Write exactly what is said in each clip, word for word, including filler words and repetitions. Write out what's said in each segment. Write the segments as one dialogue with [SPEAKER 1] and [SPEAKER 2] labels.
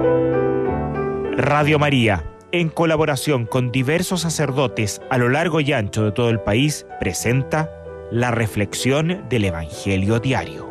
[SPEAKER 1] Radio María, en colaboración con diversos sacerdotes a lo largo y ancho de todo el país, presenta la reflexión del Evangelio diario.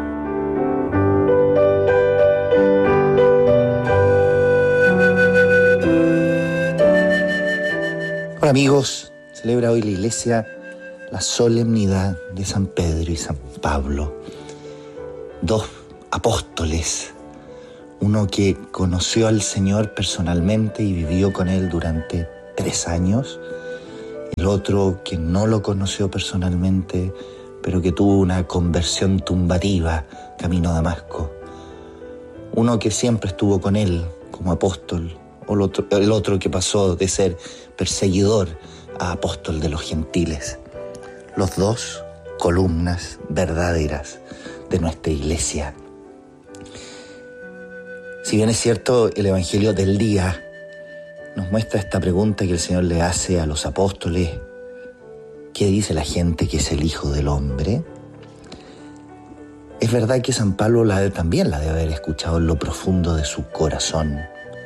[SPEAKER 2] Hola amigos, celebra hoy la Iglesia la solemnidad de San Pedro y San Pablo, dos apóstoles, uno que conoció al Señor personalmente y vivió con Él durante tres años, el otro que no lo conoció personalmente, pero que tuvo una conversión tumbativa camino a Damasco, uno que siempre estuvo con Él como apóstol, o el otro, el otro que pasó de ser perseguidor a apóstol de los gentiles. Los dos columnas verdaderas de nuestra Iglesia. Si bien es cierto, el Evangelio del día nos muestra esta pregunta que el Señor le hace a los apóstoles: ¿qué dice la gente que es el Hijo del Hombre? Es verdad que San Pablo la, también la debe haber escuchado en lo profundo de su corazón.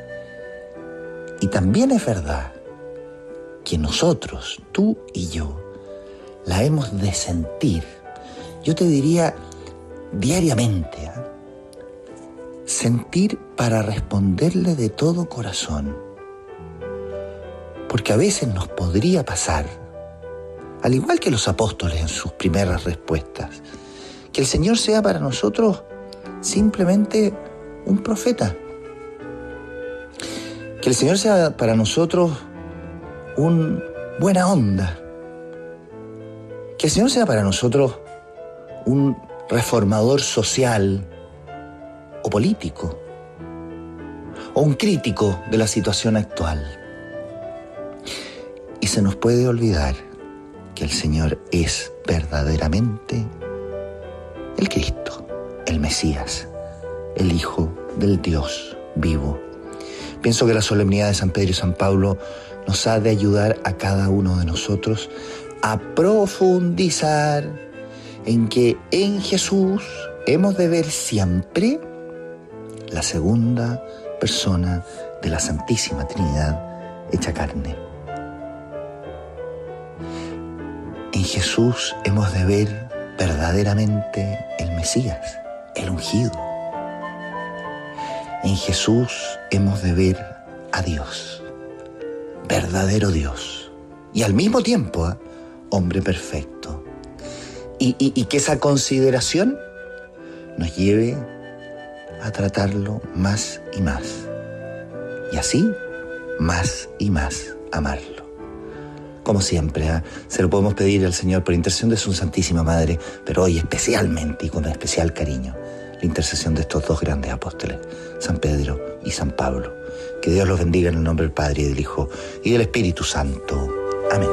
[SPEAKER 2] Y también es verdad que nosotros, tú y yo, la hemos de sentir, yo te diría diariamente, ¿eh? Sentir para responderle de todo corazón. Porque a veces nos podría pasar, al igual que los apóstoles en sus primeras respuestas, que el Señor sea para nosotros simplemente un profeta. Que el Señor sea para nosotros un buena onda. Que el Señor sea para nosotros un reformador social o político, o un crítico de la situación actual. Y se nos puede olvidar que el Señor es verdaderamente el Cristo, el Mesías, el Hijo del Dios vivo. Pienso que la solemnidad de San Pedro y San Pablo nos ha de ayudar a cada uno de nosotros a profundizar en que en Jesús hemos de ver siempre la segunda persona de la Santísima Trinidad hecha carne. En Jesús hemos de ver verdaderamente el Mesías, el ungido. En Jesús hemos de ver a Dios, verdadero Dios, y al mismo tiempo, ¿eh? hombre perfecto. Y, y, y que esa consideración nos lleve a tratarlo más y más. Y así, más y más amarlo. Como siempre, ¿eh? se lo podemos pedir al Señor por intercesión de su Santísima Madre, pero hoy especialmente y con especial cariño, la intercesión de estos dos grandes apóstoles, San Pedro y San Pablo. Que Dios los bendiga en el nombre del Padre y del Hijo y del Espíritu Santo. Amén.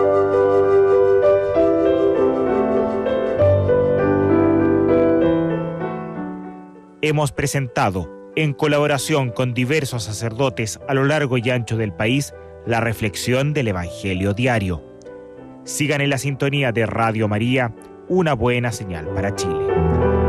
[SPEAKER 1] Hemos presentado, en colaboración con diversos sacerdotes a lo largo y ancho del país, la reflexión del Evangelio diario. Sigan en la sintonía de Radio María, una buena señal para Chile.